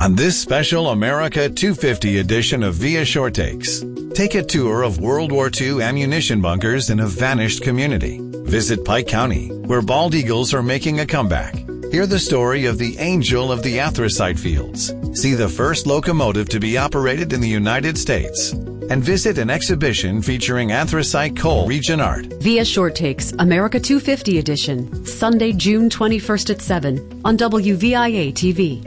On this special America 250 edition of Via Short Takes, take a tour of World War II ammunition bunkers in a vanished community. Visit Pike County, where bald eagles are making a comeback. Hear the story of the Angel of the Anthracite Fields. See the first locomotive to be operated in the United States. And visit an exhibition featuring anthracite coal region art. Via Short Takes, America 250 edition, Sunday, June 21st at 7 on WVIA TV.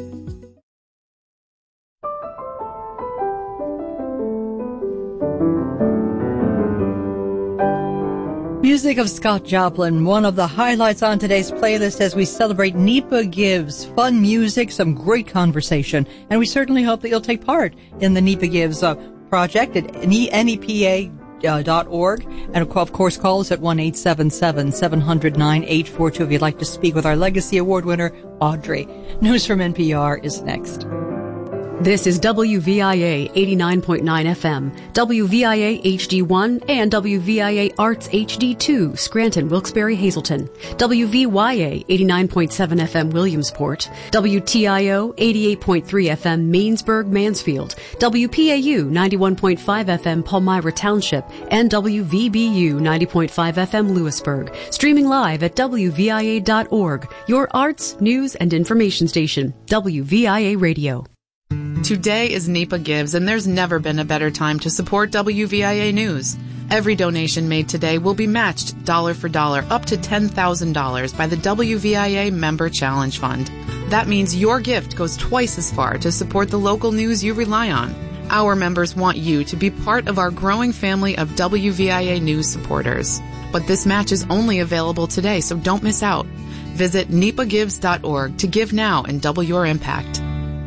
Music of Scott Joplin, one of the highlights on today's playlist as we celebrate NEPA Gives. Fun music, some great conversation, and we certainly hope that you'll take part in the NEPA Gives project at nepa.org. And of course, call us at 1-877-700-9842 if you'd like to speak with our Legacy Award winner, Audrey. News from NPR is next. This is WVIA 89.9 FM, WVIA HD1, and WVIA Arts HD2, Scranton, Wilkes-Barre, Hazleton, WVYA 89.7 FM, Williamsport, WTIO 88.3 FM, Mainsburg, Mansfield, WPAU 91.5 FM, Palmyra Township, and WVBU 90.5 FM, Lewisburg. Streaming live at WVIA.org, your arts, news, and information station, WVIA Radio. Today is NEPA Gives, and there's never been a better time to support WVIA News. Every donation made today will be matched dollar for dollar up to $10,000 by the WVIA Member Challenge Fund. That means your gift goes twice as far to support the local news you rely on. Our members want you to be part of our growing family of WVIA News supporters. But this match is only available today, so don't miss out. Visit nepagives.org to give now and double your impact.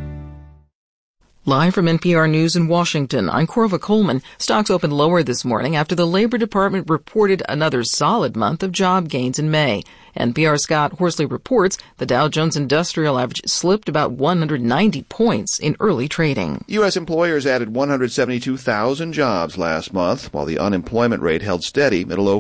Live from NPR News in Washington, I'm Corva Coleman. Stocks opened lower this morning after the Labor Department reported another solid month of job gains in May. NPR's Scott Horsley reports the Dow Jones Industrial Average slipped about 190 points in early trading. U.S. employers added 172,000 jobs last month, while the unemployment rate held steady at a low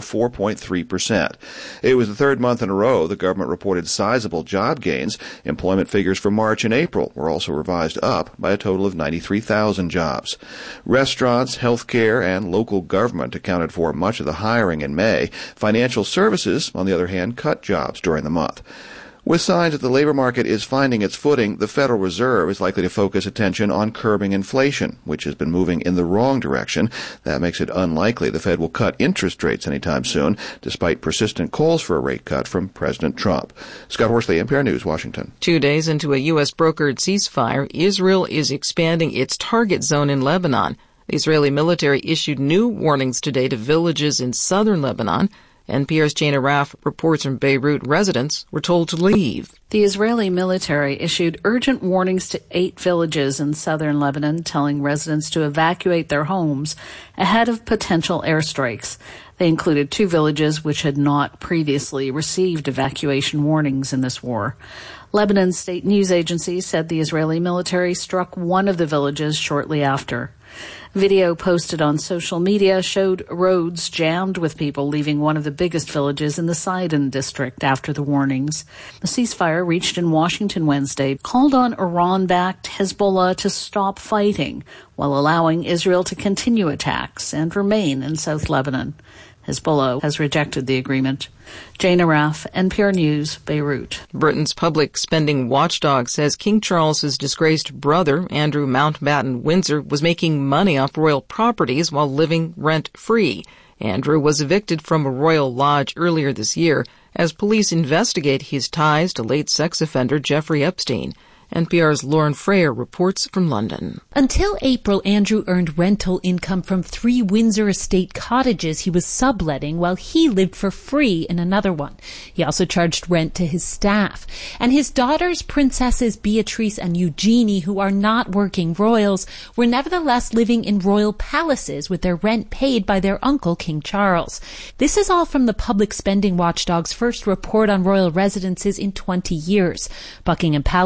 4.3%. It was the third month in a row the government reported sizable job gains. Employment figures for March and April were also revised up by a total of 93,000 jobs. Restaurants, healthcare, and local government accounted for much of the hiring in May. Financial services, on the other hand, cut jobs during the month. With signs that the labor market is finding its footing, the Federal Reserve is likely to focus attention on curbing inflation, which has been moving in the wrong direction. That makes it unlikely the Fed will cut interest rates anytime soon, despite persistent calls for a rate cut from President Trump. Scott Horsley, NPR News, Washington. 2 days into a U.S. brokered ceasefire, Israel is expanding its target zone in Lebanon. The Israeli military issued new warnings today to villages in southern Lebanon. NPR's Jana Raff reports from Beirut residents were told to leave. The Israeli military issued urgent warnings to 8 villages in southern Lebanon, telling residents to evacuate their homes ahead of potential airstrikes. They included 2 villages which had not previously received evacuation warnings in this war. Lebanon's state news agency said the Israeli military struck one of the villages shortly after. Video posted on social media showed roads jammed with people leaving one of the biggest villages in the Sidon district after the warnings. The ceasefire reached in Washington Wednesday called on Iran-backed Hezbollah to stop fighting while allowing Israel to continue attacks and remain in South Lebanon. Hezbollah has rejected the agreement. Jana Raff, NPR News, Beirut. Britain's public spending watchdog says King Charles's disgraced brother, Andrew Mountbatten Windsor, was making money off royal properties while living rent-free. Andrew was evicted from a royal lodge earlier this year as police investigate his ties to late sex offender Jeffrey Epstein. NPR's Lauren Freyer reports from London. Until April, Andrew earned rental income from 3 Windsor estate cottages he was subletting while he lived for free in another one. He also charged rent to his staff. And his daughters, Princesses Beatrice and Eugenie, who are not working royals, were nevertheless living in royal palaces with their rent paid by their uncle, King Charles. This is all from the public spending watchdog's first report on royal residences in 20 years. Buckingham Palace says the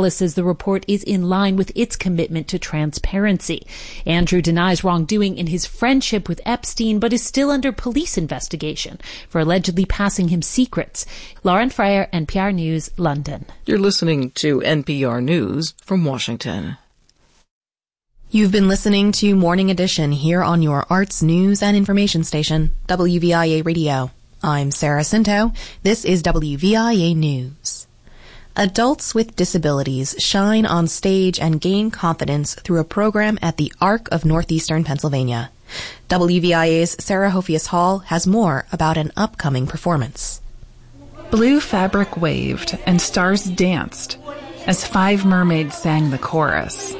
report is in line with its commitment to transparency. Andrew denies wrongdoing in his friendship with Epstein, but is still under police investigation for allegedly passing him secrets. Lauren Freyer, NPR News, London. You're listening to NPR News from Washington. You've been listening to Morning Edition here on your arts, news, and information station, WVIA Radio. I'm Sarah Cinto. This is WVIA News. Adults with disabilities shine on stage and gain confidence through a program at the Arc of Northeastern Pennsylvania. WVIA's Sarah Hophius Hall has more about an upcoming performance. Blue fabric waved and stars danced as 5 mermaids sang the chorus.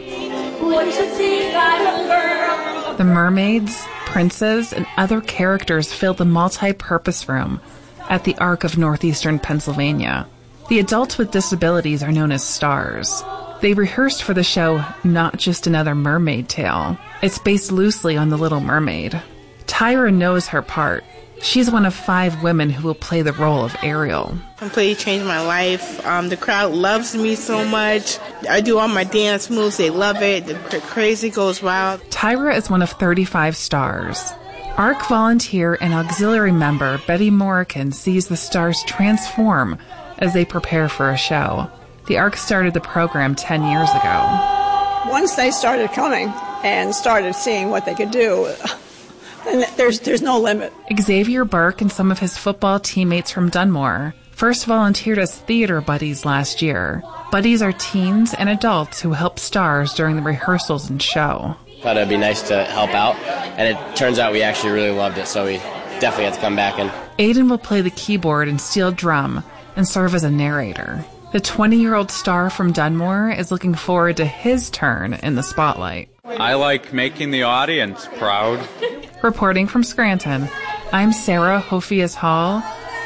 The mermaids, princes, and other characters filled the multi-purpose room at the Arc of Northeastern Pennsylvania. The adults with disabilities are known as stars. They rehearsed for the show Not Just Another Mermaid Tale. It's based loosely on The Little Mermaid. Tyra knows her part. She's one of 5 women who will play the role of Ariel. Completely changed my life. The crowd loves me so much. I do all my dance moves. They love it. The crazy goes wild. Tyra is one of 35 stars. ARC volunteer and auxiliary member Betty Morican sees the stars transform as they prepare for a show. The ARC started the program 10 years ago. Once they started coming and started seeing what they could do, and there's no limit. Xavier Burke and some of his football teammates from Dunmore first volunteered as theater buddies last year. Buddies are teens and adults who help stars during the rehearsals and show. Thought it'd be nice to help out, and it turns out we actually really loved it, so we definitely had to come back in. Aiden will play the keyboard and steel drum and serve as a narrator. The 20-year-old star from Dunmore is looking forward to his turn in the spotlight. I like making the audience proud. Reporting from Scranton, I'm Sarah Hophius Hall,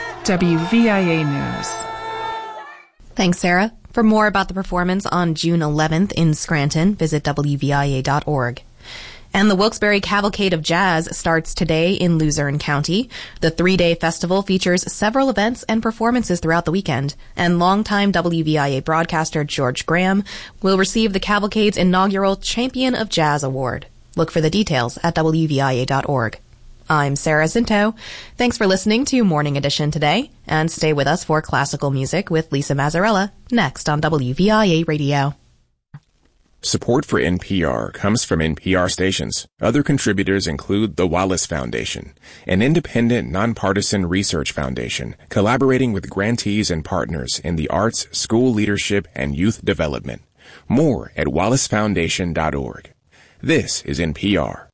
WVIA News. Thanks, Sarah. For more about the performance on June 11th in Scranton, visit WVIA.org. And the Wilkes-Barre Cavalcade of Jazz starts today in Luzerne County. The 3-day festival features several events and performances throughout the weekend, and longtime WVIA broadcaster George Graham will receive the Cavalcade's inaugural Champion of Jazz Award. Look for the details at WVIA.org. I'm Sarah Cinto. Thanks for listening to Morning Edition today, and stay with us for classical music with Lisa Mazzarella next on WVIA Radio. Support for NPR comes from NPR stations. Other contributors include the Wallace Foundation, an independent, nonpartisan research foundation collaborating with grantees and partners in the arts, school leadership, and youth development. More at wallacefoundation.org. This is NPR.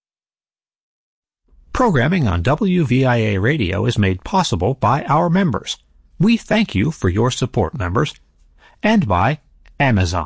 Programming on WVIA Radio is made possible by our members. We thank you for your support, members, and by Amazon.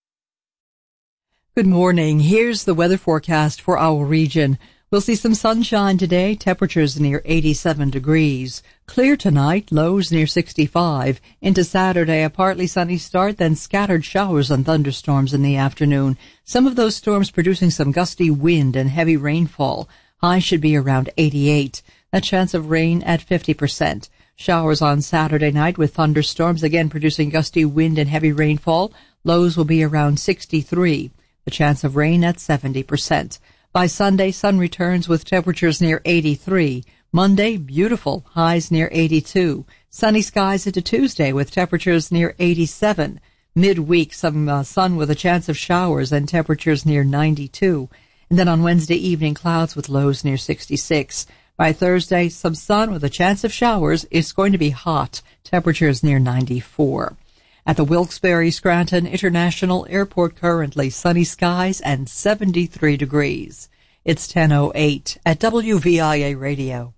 Good morning. Here's the weather forecast for our region. We'll see some sunshine today, temperatures near 87 degrees. Clear tonight, lows near 65. Into Saturday, a partly sunny start, then scattered showers and thunderstorms in the afternoon. Some of those storms producing some gusty wind and heavy rainfall. High should be around 88. A chance of rain at 50%. Showers on Saturday night with thunderstorms, again producing gusty wind and heavy rainfall. Lows will be around 63. The chance of rain at 70%. By Sunday, sun returns with temperatures near 83. Monday, beautiful, highs near 82. Sunny skies into Tuesday with temperatures near 87. Midweek, some sun with a chance of showers and temperatures near 92. And then on Wednesday evening, clouds with lows near 66. By Thursday, some sun with a chance of showers. It's going to be hot, temperatures near 94. At the Wilkes-Barre Scranton International Airport currently, sunny skies and 73 degrees. It's 10:08 at WVIA Radio.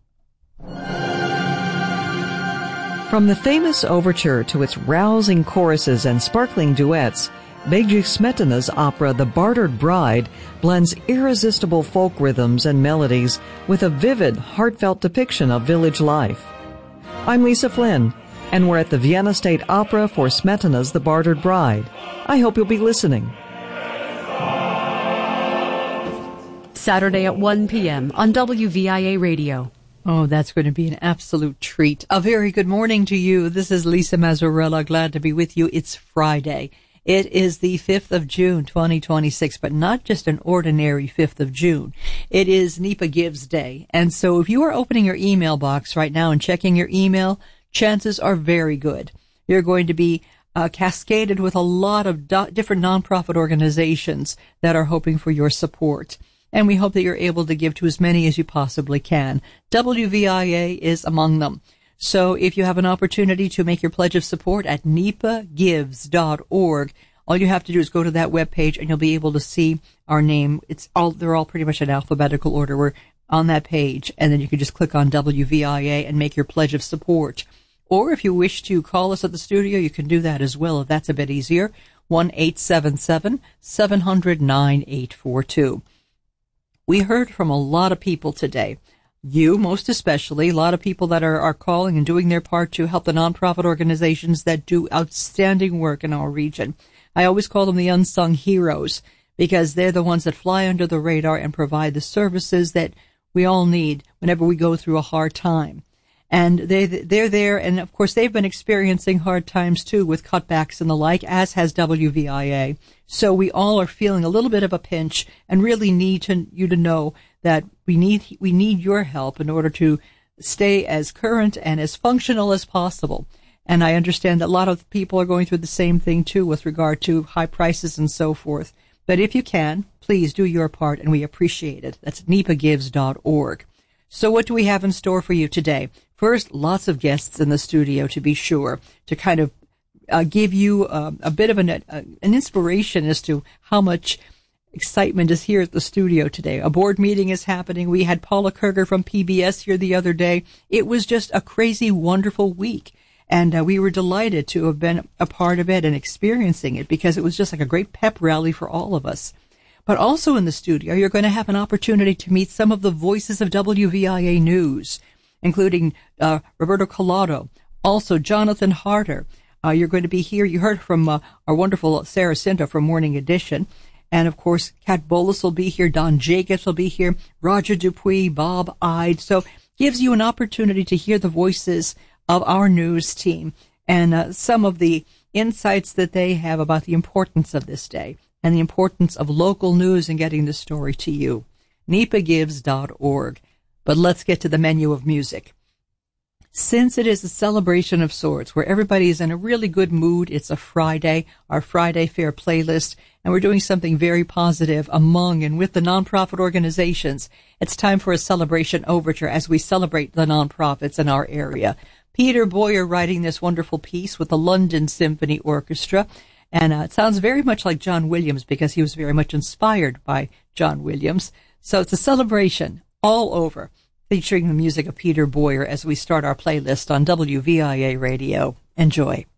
From the famous overture to its rousing choruses and sparkling duets, Bedřich Smetana's opera The Bartered Bride blends irresistible folk rhythms and melodies with a vivid, heartfelt depiction of village life. I'm Lisa Flynn, and we're at the Vienna State Opera for Smetana's The Bartered Bride. I hope you'll be listening. Saturday at 1 p.m. on WVIA Radio. Oh, that's going to be an absolute treat. A very good morning to you. This is Lisa Mazzarella. Glad to be with you. It's Friday. It is the 5th of June, 2026, but not just an ordinary 5th of June. It is NEPA Gives Day. And so if you are opening your email box right now and checking your email, chances are very good you're going to be cascaded with a lot of different nonprofit organizations that are hoping for your support. And we hope that you're able to give to as many as you possibly can. WVIA is among them. So if you have an opportunity to make your pledge of support at nepagives.org, all you have to do is go to that webpage and you'll be able to see our name. They're all pretty much in alphabetical order. We're on that page, and then you can just click on WVIA and make your pledge of support. Or if you wish to call us at the studio, you can do that as well if that's a bit easier. 1-877-700-9842. We heard from a lot of people today. You, most especially, a lot of people that are calling and doing their part to help the nonprofit organizations that do outstanding work in our region. I always call them the unsung heroes because they're the ones that fly under the radar and provide the services that we all need whenever we go through a hard time. And they're there, and of course they've been experiencing hard times too with cutbacks and the like, as has WVIA. So we all are feeling a little bit of a pinch and really need you to know that we need your help in order to stay as current and as functional as possible. And I understand that a lot of people are going through the same thing too with regard to high prices and so forth. But if you can, please do your part, and we appreciate it. That's nepagives.org. So what do we have in store for you today? First, lots of guests in the studio, to be sure, to kind of give you a bit of an inspiration as to how much excitement is here at the studio today. A board meeting is happening. We had Paula Kerger from PBS here the other day. It was just a crazy, wonderful week. And we were delighted to have been a part of it and experiencing it because it was just like a great pep rally for all of us. But also in the studio, you're going to have an opportunity to meet some of the voices of WVIA News, including Roberto Collado, also Jonathan Harder. You're going to be here. You heard from our wonderful Sarah Cinto from Morning Edition. And, of course, Kat Bolas will be here. Don Jacobs will be here. Roger Dupuis, Bob Ide. So gives you an opportunity to hear the voices of our news team and some of the insights that they have about the importance of this day and the importance of local news and getting the story to you. nepagives.org. But let's get to the menu of music. Since it is a celebration of sorts where everybody is in a really good mood, it's a Friday, our Friday Fair playlist, and we're doing something very positive among and with the nonprofit organizations. It's time for a celebration overture as we celebrate the nonprofits in our area. Peter Boyer writing this wonderful piece with the London Symphony Orchestra, and it sounds very much like John Williams because he was very much inspired by John Williams. So it's a celebration all over, featuring the music of Peter Boyer as we start our playlist on WVIA Radio. Enjoy.